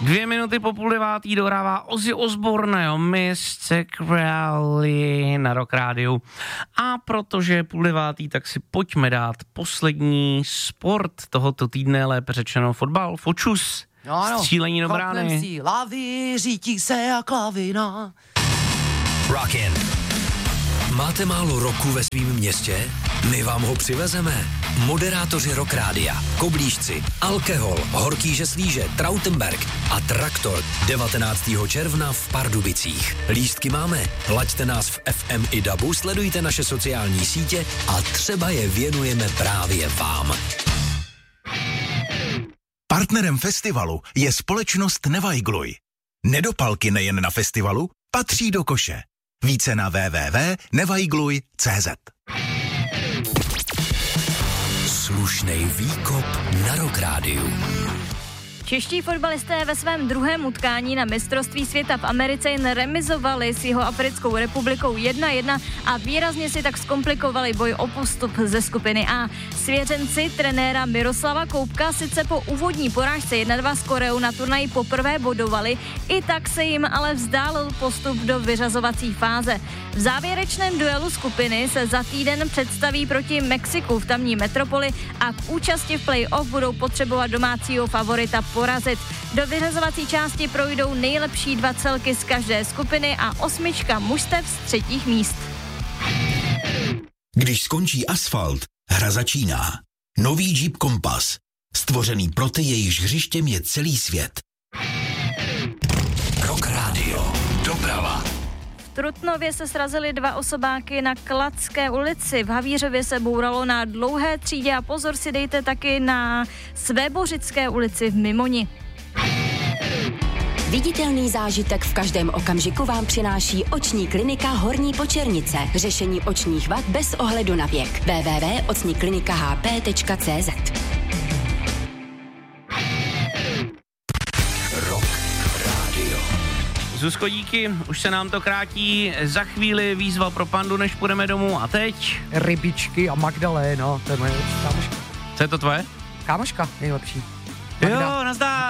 2 minuty po 8:30 dohrává Ozzy Osbourne, jo, Mystic Rally na Rock Rádiu. A protože je 8:30, tak si pojďme dát poslední sport tohoto týdne, lépe řečeno fotbal, fočus, střílení do brány. Lavy, řítí se a klavina. Rockin'. Máte málo roku ve svém městě? My vám ho přivezeme. Moderátoři Rock Rádia, Koblížci, Alkohol, Horký Žeslíže, Trautenberg a Traktor 19. června v Pardubicích. Lístky máme, laďte nás v FM i DABu, sledujte naše sociální sítě a třeba je věnujeme právě vám. Partnerem festivalu je společnost Nevajgluj. Nedopalky nejen na festivalu, patří do koše. Více na www.nevajgluj.cz. Slušnej výkop na Rock Rádiu. Čeští fotbalisté ve svém druhém utkání na mistrovství světa v Americe jen remizovali s Jihoafrickou republikou 1-1 a výrazně si tak zkomplikovali boj o postup ze skupiny A. Svěřenci trenéra Miroslava Koubka sice po úvodní porážce 1-2 s Koreou na turnaji poprvé bodovali, i tak se jim ale vzdálil postup do vyřazovací fáze. V závěrečném duelu skupiny se za týden představí proti Mexiku v tamní metropoli a k účasti v play-off budou potřebovat domácího favorita porazit. Do vyřazovací části projdou nejlepší 2 celky z každé skupiny a 8 mužstev z 3. míst. Když skončí asfalt, hra začíná. Nový Jeep Compass. Stvořený pro ty, jejichž hřištěm je celý svět. Rock Radio. Doprava. V Trutnově se srazily 2 osobáky na Kladské ulici. V Havířově se bouralo na Dlouhé třídě a pozor si dejte taky na Svébořické ulici v Mimoni. Viditelný zážitek v každém okamžiku vám přináší oční klinika Horní Počernice. Řešení očních vad bez ohledu na věk. www.ocniklinikahp.cz. Rock Radio. Zuzko, díky, už se nám to krátí, za chvíli výzva pro Pandu, než půjdeme domů a teď... Rybičky a Magdaléna, to je moje kámoška. Co je to tvoje? Kámoška nejlepší. Magda. Jo, nazdar.